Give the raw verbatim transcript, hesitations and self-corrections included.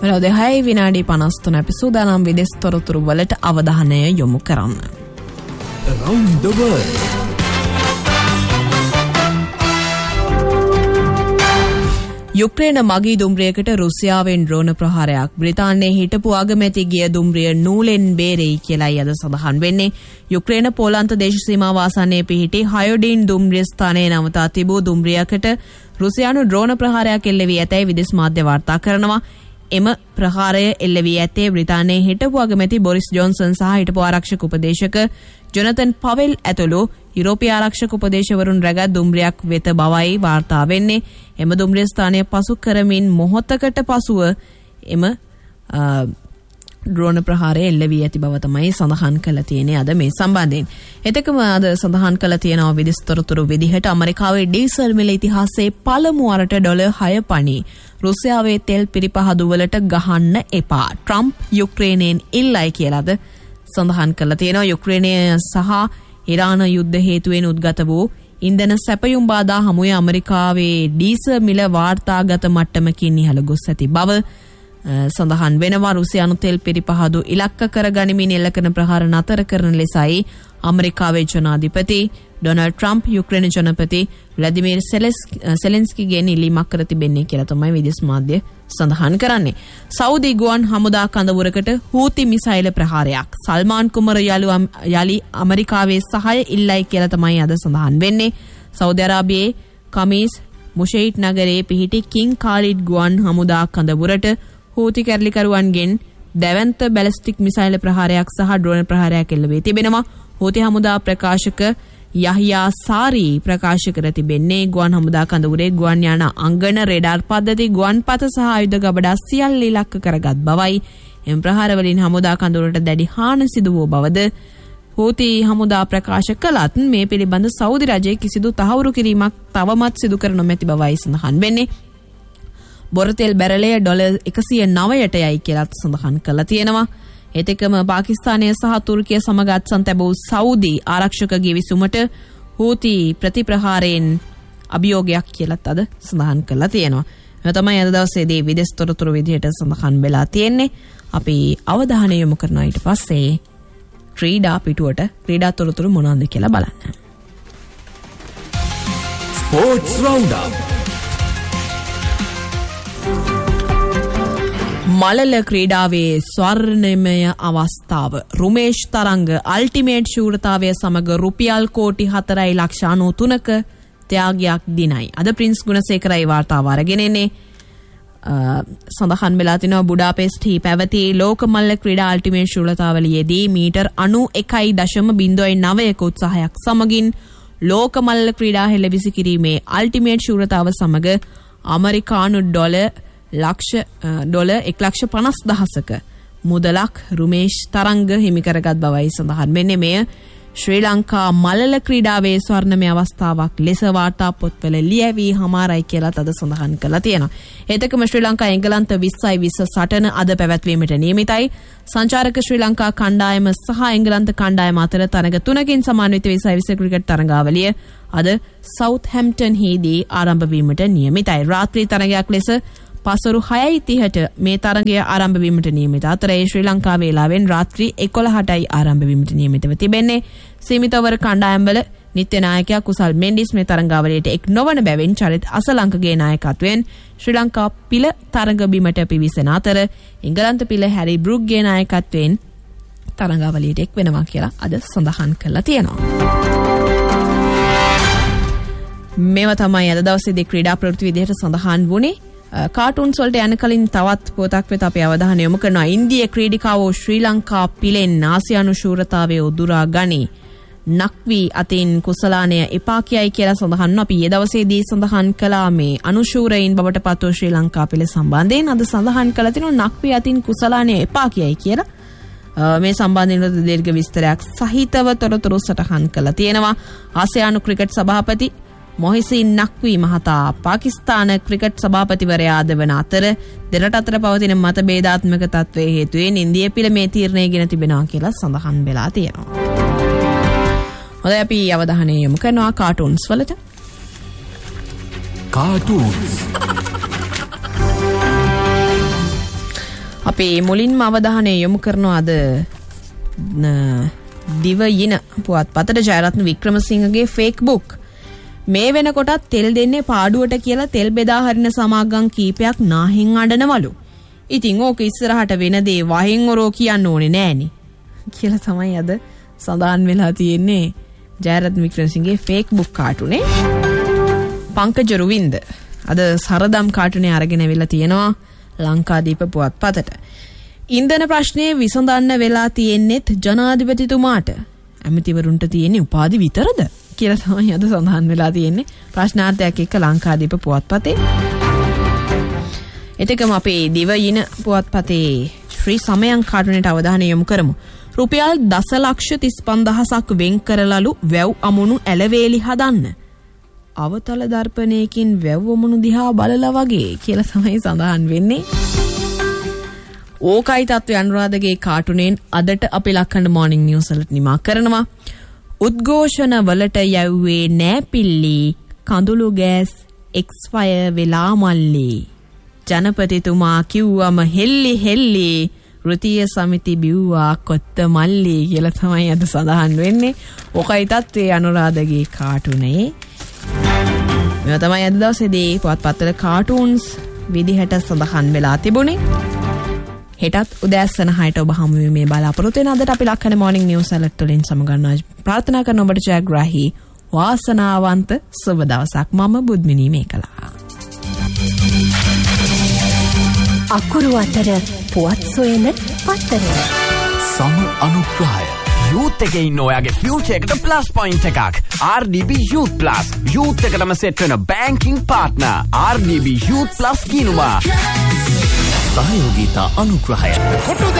වෙලාව දෙකයි විනාඩි පනස් තුන අපි සූදානම් විදේශ තොරතුරු වලට අවධානය යොමු කරන්න. Around the world. යුක්‍රේන මගී දුම්රියකට රුසියාවෙන් ඩ්‍රෝන ප්‍රහාරයක්. බ්‍රිතාන්‍යයේ හිටපු අගමැති ගිය දුම්රිය නූලෙන් බේරෙයි කියලායි අද සඳහන් වෙන්නේ. යුක්‍රේන පෝලන්ත දේශ සීමාව ආසන්නයේ පිහිටි හයොඩින් දුම්රිය ස්ථානයේ නවතා තිබූ දුම්රියකට රුසියානු ඩ්‍රෝන ප්‍රහාරයක් එල්ල වී ඇතැයි විදේශ මාධ්‍ය වාර්තා කරනවා. එම ප්‍රහාරය එල්ල වී ඇත්තේ බ්‍රිතාන්‍යයේ හිටපු අගමැති බොරිස් ජොන්සන් සහ හිටපු ආරක්ෂක උපදේශක ජොනතන් පවෙල් ඇතුළු යුරෝපීය ආරක්ෂක උපදේශවරුන් රැගත් දුම්රියක් වෙත බවයි වාර්තා වෙන්නේ. එම දුම්රිය ස්ථානය පසු කරමින් මොහොතකට පසුව එම ඩ්‍රෝන ප්‍රහාරය එල්ල වී ඇති බව තමයි සඳහන් කළ තියෙන්නේ අද මේ සම්බන්ධයෙන්. එතකම අද සඳහන් කළ තියෙනවා විදේශ තොරතුරු විදිහට ඇමරිකාවේ ඩීසල් මිල ඉතිහාසයේ පළමු වරට ඩොලර් හය පණි රුසියාවේ තෙල් පිරිපහදු වලට ගහන්න එපා. ට්‍රම්ප් යුක්‍රේනයෙන් ඉල්ලයි කියලාද සඳහන් කළ තියෙනවා. යුක්‍රේනය සහ ඉරාන යුද්ධ හේතුවෙන් උද්ගත වූ ඉන්ධන සැපයුම් බාධා හමුවේ ඇමරිකාවේ ඩීසල් මිල වාර්තාගත මට්ටමකින් ඉහළ ගොස් ඇති බව සඳහන් වෙනවා. රුසියානු තෙල් පිරිපහදු ඉලක්ක කර ගනිමින් එල්ල කරන ප්‍රහාර නතර කරන ලෙසයි ඇමරිකාවේ ජනාධිපති ඩොනල්ඩ් ට්‍රම්ප් යුක්‍රේන ජනපති ව්ලාදිමිර් සෙලෙන්ස්කිගෙන් ඉල්ලීමක් කර තිබෙන්නේ කියලා තමයි විදේශ මාධ්‍ය සඳහන් කරන්නේ. සෞදි ගුවන් හමුදා කඳවුරකට හූති මිසයිල ප්‍රහාරයක්. සල්මාන් කුමර යලි ඇමරිකාවේ සහාය ඉල්ලයි කියලා තමයි අද සඳහන් වෙන්නේ. සෞදි අරාබියේ කමීස් මුෂෙයිට් නගරයේ පිහිටි කින් කාලිඩ් ගුවන් හමුදා කඳවුරට හූති කැරලිකරුවන්ගෙන් දැවන්ත බැලිස්ටික් මිසයිල ප්‍රහාරයක් සහ ඩ්‍රෝන ප්‍රහාරයක් එල්ල වී තිබෙනවා. හූති හමුදා ප්‍රකාශක යහියා සාරි ප්‍රකාශ කර තිබෙන්නේ ගුවන් හමුදා කඳවුරේ ගුවන් යාන අංගන රේඩාර් පද්ධති ගුවන්පත සහ ආයුධ ගබඩා සියල්ල ඉලක්ක කරගත් බවයි. එම ප්‍රහාර වලින් හමුදා කඳවුරට දැඩි හානි සිදු වූ බවද හූති හමුදා ප්‍රකාශ කළත් මේ පිළිබඳ සෞදි රජය කිසිදු තහවුරු කිරීමක් තවමත් සිදු කර නොමැති බවයි සඳහන් වෙන්නේ. බොරතෙල් බැරලය ඩොලර් එකසිය නවයට යයි කියලා සඳහන් කළා තියෙනවා. එතෙකම පාකිස්තානය සහ තුර්කිය සමග අත්සන් තැබූ සෞදි ආරක්ෂක ගිවිසුමට හූති ප්‍රතිප්‍රහාරයෙන් අභියෝගයක් කියලාත් අද සඳහන් කළා තියෙනවා. මේ තමයි අද දවසේදී විදේශ තොරතුරු විදිහට සඳහන් වෙලා තියෙන්නේ. අපි අවධානය යොමු කරනවා ඊට පස්සේ ක්‍රීඩා පිටුවට ක්‍රීඩා තොරතුරු මොනවද කියලා බලන්න. Sports Roundup. මලල ක්‍රීඩාවේ ස්වර්ණමය අවස්ථාව. රුමේෂ් තරංග අල්ටිමේට් ශූරතාවය සමග රුපියල් කෝටි හතරයි ලක්ෂ අනූතුනක ත්‍යාගයක් දිනයි. අද ප්‍රින්ස් ගුණසේකරයි වාර්තාව අරගෙන එන්නේ. සඳහන් වෙලා තිනවා බුඩාපෙස්ට් හි පැවති ලෝක මල්ල ක්‍රීඩා අල්ටිමේට් ශූරතාවලියේදී මීටර් අනූ එකයි දශම බිංදුවයි නවයක උත්සාහයක් සමගින් ලෝක මල්ල ක්‍රීඩා හෙළවිසි කිරීමේ අල්ටිමේට් ශූරතාව සමග ඇමරිකානු ඩොලර් ලක්ෂ ඩොලර් එක ලක්ෂ පනස් දහසක මුදලක් රුමේෂ් තරංග හිමි කරගත් බවයි සඳහන් වෙන්නේ. මෙය ශ්‍රී ලංකා මලල ක්‍රීඩාවේ ස්වර්ණමය අවස්ථාවක් ලෙස වාර්තා පොත්වල ලියවී හමාරයි කියලා අද සඳහන් කළා තියෙනවා. එතකම ශ්‍රී ලංකා එංගලන්ත විස්සයි විස්ස සටන අද පැවැත්වීමට නියමිතයි. සංචාරක ශ්‍රී ලංකා කණ්ඩායම සහ එංගලන්ත කණ්ඩායම අතර තරඟ තුනකින් සමාන්විත විස්සයි විස්ස ක්‍රිකට් තරඟාවලිය අද සවුත්හැම්ප්ටන් හිදී ආරම්භ වීමට නියමිතයි. රාත්‍රී තරඟයක් ලෙස පසරු හයයි තිහට මේ තරගය ආරම්භ වීමට නියමිත අතර ඒ ශ්‍රී ලංකා වේලාවෙන් රාත්‍රී එකොළහටයි ආරම්භ වීමට නියමිතව තිබෙන්නේ. සීමිත ඕවර් කණ්ඩායම්වල නිත්‍ය නායකයා කුසල් මෙන්ඩිස් මේ තරඟාවලියට එක් නොවන බැවින් චරිත අසලංකගේ නායකත්වයෙන් ශ්‍රී ලංකා පිළ තරඟ බිමට පිවිසෙන අතර එංගලන්ත පිළ හැරි බෘග්ගේ නායකත්වයෙන් තරඟාවලියට එක් වෙනවා කියලා අද සඳහන් කරලා තියෙනවා. මේවා තමයි අද දවසේදී ක්‍රීඩා ප්‍රවෘත්ති විදිහට සඳහන් වුණේ. කාටුන්ස් වලට යන කලින් තවත් පොතක් වෙත අපි අවධානය යොමු කරනවා. ඉන්දිය ක්‍රීඩිකාවෝ ශ්‍රී ලංකා පිලෙන් ආසියානු ශූරතාවය උදුරා ගනි. නක්වි අතින් කුසලානය එපා කියයි කියලා සඳහන්. අපි ඊයේ දවසේදී සඳහන් කළා මේ අනුශූරයින් බවට පත් වූ ශ්‍රී ලංකා පිළ සම්බන්ධයෙන් අද සඳහන් කළා තිනවා නක්වි අතින් කුසලානය එපා කියයි කියලා. මේ සම්බන්ධයෙන් දීර්ඝ විස්තරයක් සහිතව තොරතුරු සටහන් කළා තියෙනවා. ආසියානු ක්‍රිකට් සභාපති මොහිසින් නක්වි මහතා පාකිස්තාන ක්‍රිකට් සභාපතිවරයාද වන අතර දෙරට අතර පවතින මතභේදාත්මක තත්ත්වයේ හේතුවෙන් ඉන්දිය පිළ මේ තීරණය ගෙන තිබෙනවා කියලා සඳහන් වෙලා තියෙනවා. හොඳයි අපි අවධානය යොමු කරනවා කාටුන්ස් වලට. කාටුන්ස් අපි මුලින්ම අවධානය යොමු කරනවා අද දිවයින පුවත්පතට ජයරත්න වික්‍රමසිංහගේ ෆේක්බුක්. මේ වෙනකොටත් තෙල් දෙන්නේ පාඩුවට කියලා තෙල් බෙදා හරින සමාගම් කීපයක් නාහින් අඬනවලු. ඉතින් ඕක ඉස්සරහට වෙන දේ වහින් ඔරෝ කියන්න ඕනේ නෑනේ කියලා තමයි අද සඳහන් වෙලා තියෙන්නේ ජයරත්න වික්‍රමසිංහගේ ෆේක්බුක් කාටුනේ. පංකජ රුවින්ද අද සරදම් කාටුනේ අරගෙන වෙලා තියෙනවා ලංකාදීප පුවත්පතට. ඉන්ධන ප්‍රශ්නයේ විසඳන්න වෙලා තියෙන්නේත් ජනාධිපතිතුමාට. ඇමතිවරුන්ට තියෙන්නේ උපාධි විතරද කියලා තමයි අද සඳහන් වෙලා තියෙන්නේ ප්‍රශ්නාර්ථයක් එක්ක ලංකාදීප පුවත්පතේ. එතකම අපේ දිවයින පුවත්පතේ ශ්‍රී සමයන් කාටුනේට අවධානය යොමු කරමු. රුපියල් දසලක්ෂ තිස් පන්දහසක් වෙන් කරලලු වැව් අමුණු ඇලවේලි හදන්න. අවතල දර්පණයකින් වැව් අමුණු දිහා බලලා වගේ කියලා තමයි සඳහන් වෙන්නේ. ඕකයි තත්ත්වය අනුරාධගේ කාටුනෙන් අදට අපි ලක්කන්න මෝර්නිං නිවුස් වලට නිමා කරනවා. උද්ඝෝෂණ වලට යව්වේ නෑ පිල්ලි කඳුළු ගෑස් එක්ස්පයර් වෙලා මල්ලි. ජනපතිතුමා කිව්වම හෙල්ලි හෙල්ලි ෘතිය සමිති බිව්වා කොත්ත මල්ලි කියලා තමයි අද සඳහන් වෙන්නේ. ඕකයි තත්ත්වය අනුරාධගේ කාටුනේ. මේවා තමයි අද දවසේදී පුවත්පත්වල කාටුන්ස් විදිහට සඳහන් වෙලා තිබුණේ. හෙටත් උදෑසන හයට ඔබ හමු වීමේ බලාපොරොත්තු වෙන අදට අපි ලක්කන මෝර්නිං නිවුස් ඇලර්ට් වලින් සමගන්නවා. ප්‍රාර්ථනා කරන ඔබට ජයග්‍රාහී වාසනාවන්ත සුබ දවසක්. මම බුද්ධිනී මේකලා. අකුරු අතර පුවත් සොයන පත්තර. සම අනුග්‍රහය. යූත් එකේ ඉන්න ඔයාගේ ෆියුචර් එකට ප්ලස් පොයින්ට් එකක්. ආර් ඩී බී Youth Plus. යූත් එකටම සෙට් වෙන බැංකින් පාර්ට්නර්. ආර් ඩී බී Youth Plus කියනවා. සහයෝගීතා අනුග්‍රහය. කොටු